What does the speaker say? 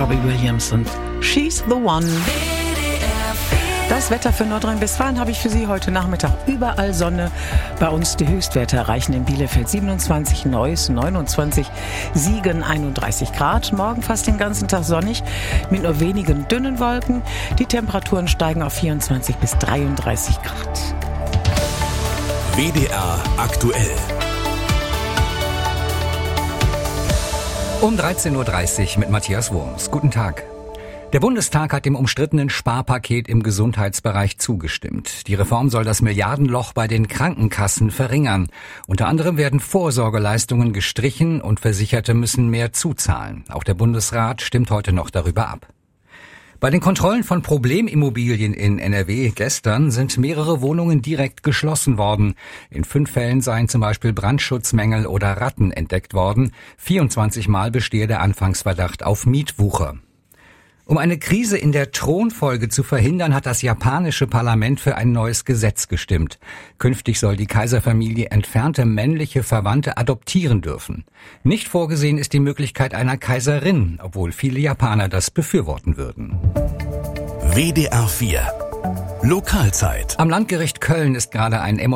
Robbie Williams und She's the One. Das Wetter für Nordrhein-Westfalen habe ich für Sie heute Nachmittag. Überall Sonne. Bei uns die Höchstwerte erreichen in Bielefeld 27, Neuss 29, Siegen 31 Grad. Morgen fast den ganzen Tag sonnig mit nur wenigen dünnen Wolken. Die Temperaturen steigen auf 24 bis 33 Grad. WDR aktuell. Um 13.30 Uhr mit Matthias Wurms. Guten Tag. Der Bundestag hat dem umstrittenen Sparpaket im Gesundheitsbereich zugestimmt. Die Reform soll das Milliardenloch bei den Krankenkassen verringern. Unter anderem werden Vorsorgeleistungen gestrichen und Versicherte müssen mehr zuzahlen. Auch der Bundesrat stimmt heute noch darüber ab. Bei den Kontrollen von Problemimmobilien in NRW gestern sind mehrere Wohnungen direkt geschlossen worden. In 5 Fällen seien zum Beispiel Brandschutzmängel oder Ratten entdeckt worden. 24 Mal bestehe der Anfangsverdacht auf Mietwucher. Um eine Krise in der Thronfolge zu verhindern, hat das japanische Parlament für ein neues Gesetz gestimmt. Künftig soll die Kaiserfamilie entfernte männliche Verwandte adoptieren dürfen. Nicht vorgesehen ist die Möglichkeit einer Kaiserin, obwohl viele Japaner das befürworten würden. WDR 4 Lokalzeit. Am Landgericht Köln ist gerade ein